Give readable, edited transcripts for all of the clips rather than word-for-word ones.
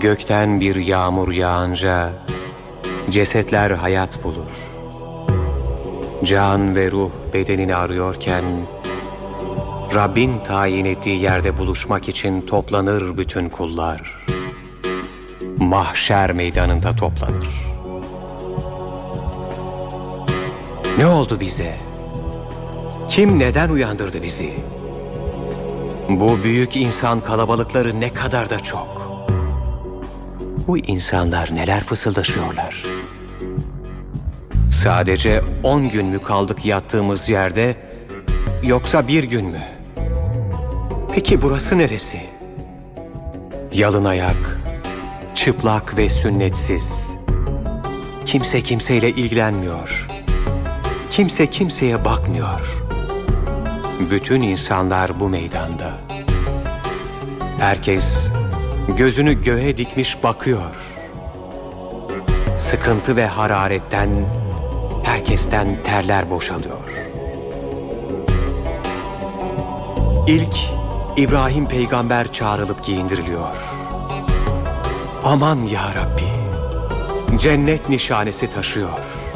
Gökten bir yağmur yağınca cesetler hayat bulur. Can ve ruh bedenini arıyorken Rabbin tayin ettiği yerde buluşmak için toplanır bütün kullar. Mahşer meydanında toplanır. Ne oldu bize? Kim neden uyandırdı bizi? Bu büyük insan kalabalıkları ne kadar da çok. Bu insanlar neler fısıldaşıyorlar? Sadece 10 gün mü kaldık yattığımız yerde, yoksa bir gün mü? Peki burası neresi? Yalın ayak, çıplak ve sünnetsiz. Kimse kimseyle ilgilenmiyor. Kimse kimseye bakmıyor. Bütün insanlar bu meydanda. Herkes gözünü göğe dikmiş bakıyor. Sıkıntı ve hararetten herkesten terler boşalıyor. İlk İbrahim peygamber çağrılıp giyindiriliyor. Aman ya Rabbi, cennet nişanesi taşıyor.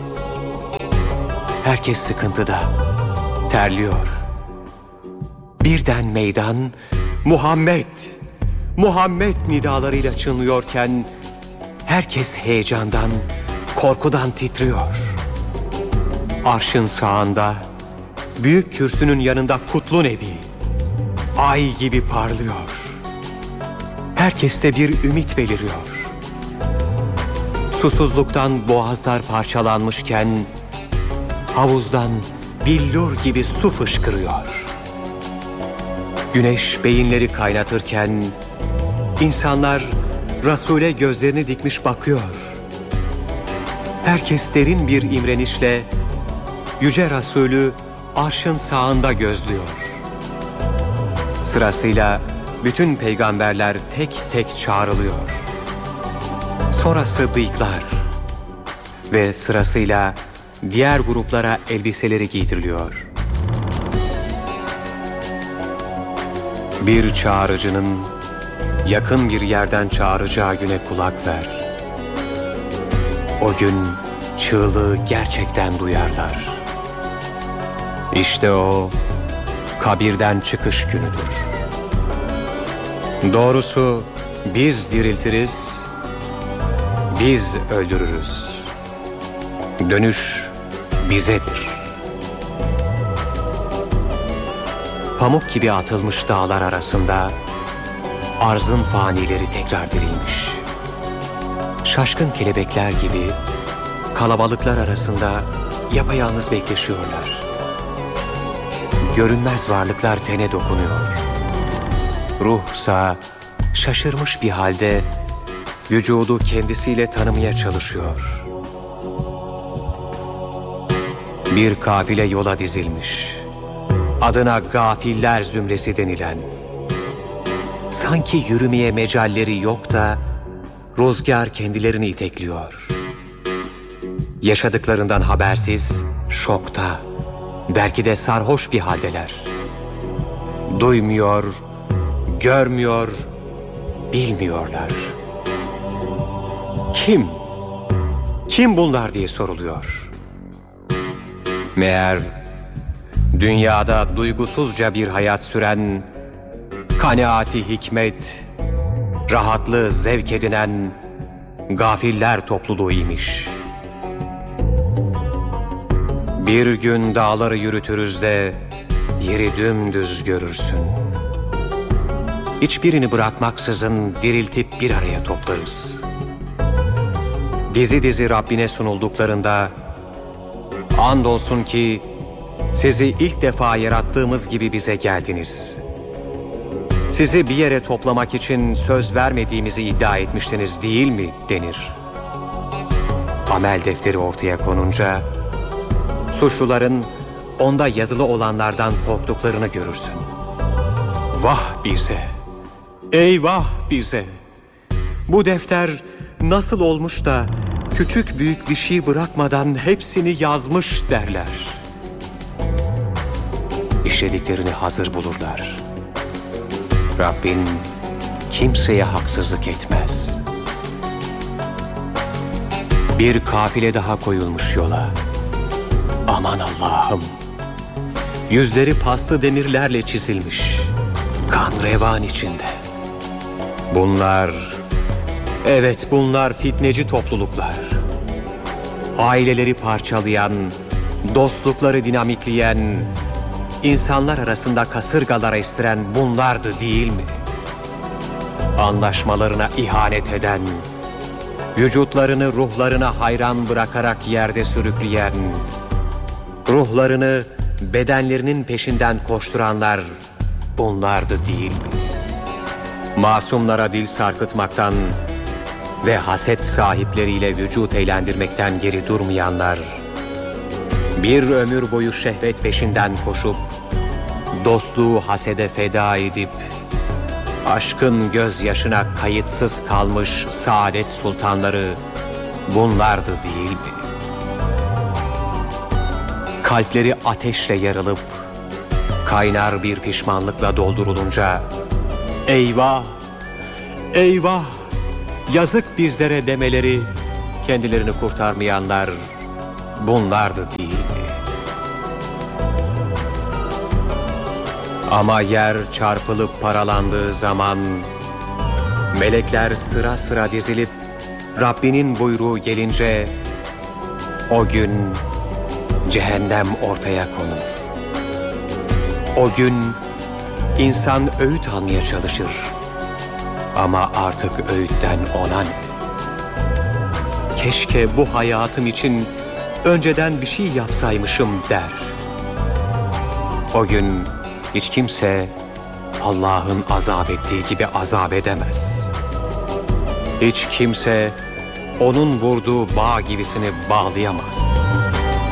Herkes sıkıntıda, terliyor. Birden meydan Muhammed, Muhammed nidalarıyla çınlıyorken herkes heyecandan, korkudan titriyor. Arşın sağında, büyük kürsünün yanında Kutlu Nebi, ay gibi parlıyor. Herkeste bir ümit beliriyor. Susuzluktan boğazlar parçalanmışken havuzdan billur gibi su fışkırıyor. Güneş beyinleri kaynatırken insanlar Resul'e gözlerini dikmiş bakıyor. Herkes derin bir imrenişle Yüce Resulü arşın sağında gözlüyor. Sırasıyla bütün peygamberler tek tek çağrılıyor. Sonra sıddıklar ve sırasıyla diğer gruplara elbiseleri giydiriliyor. Bir çağrıcının yakın bir yerden çağıracağı güne kulak ver. O gün çığlığı gerçekten duyarlar. İşte o kabirden çıkış günüdür. Doğrusu biz diriltiriz, biz öldürürüz. Dönüş bizedir. Pamuk gibi atılmış dağlar arasında arzın fanileri tekrar dirilmiş. Şaşkın kelebekler gibi kalabalıklar arasında yapayalnız bekleşiyorlar. Görünmez varlıklar tene dokunuyor. Ruhsa şaşırmış bir halde vücudu kendisiyle tanımaya çalışıyor. Bir kafile yola dizilmiş. Adına gafiller zümresi denilen. Sanki yürümeye mecalleri yok da rüzgar kendilerini itekliyor. Yaşadıklarından habersiz, şokta, belki de sarhoş bir haldeler. Duymuyor, görmüyor, bilmiyorlar. Kim? Kim bunlar diye soruluyor. Meğer dünyada duygusuzca bir hayat süren, kanaati hikmet, rahatlığı zevk edinen gafiller topluluğuymuş. Bir gün dağları yürütürüz de yeri dümdüz görürsün. Hiçbirini bırakmaksızın diriltip bir araya toplarız. Dizi dizi Rabbine sunulduklarında andolsun ki sizi ilk defa yarattığımız gibi bize geldiniz. Sizi bir yere toplamak için söz vermediğimizi iddia etmiştiniz değil mi denir. Amel defteri ortaya konunca suçluların onda yazılı olanlardan korktuklarını görürsün. Vah bize! Eyvah bize! Bu defter nasıl olmuş da küçük büyük bir şey bırakmadan hepsini yazmış derler. İşlediklerini hazır bulurlar. Rabbin kimseye haksızlık etmez. Bir kafile daha koyulmuş yola. Aman Allah'ım! Yüzleri paslı demirlerle çizilmiş. Kan revan içinde. Bunlar, evet bunlar fitneci topluluklar. Aileleri parçalayan, dostlukları dinamitleyen, insanlar arasında kasırgalara estiren bunlardı değil mi? Anlaşmalarına ihanet eden, vücutlarını ruhlarına hayran bırakarak yerde sürükleyen, ruhlarını bedenlerinin peşinden koşturanlar bunlardı değil mi? Masumlara dil sarkıtmaktan ve haset sahipleriyle vücut eğlendirmekten geri durmayanlar, bir ömür boyu şehvet peşinden koşup, dostluğu hasede feda edip, aşkın gözyaşına kayıtsız kalmış saadet sultanları bunlardı değil mi? Kalpleri ateşle yarılıp, kaynar bir pişmanlıkla doldurulunca, eyvah, eyvah, yazık bizlere demeleri, kendilerini kurtarmayanlar bunlardı değil mi? Ama yer çarpılıp paralandığı zaman, melekler sıra sıra dizilip, Rabbinin buyruğu gelince, o gün cehennem ortaya konur. O gün insan öğüt almaya çalışır. Ama artık öğütten ona ne? Keşke bu hayatım için önceden bir şey yapsaymışım der. O gün hiç kimse Allah'ın azap ettiği gibi azap edemez. Hiç kimse onun vurduğu bağ gibisini bağlayamaz.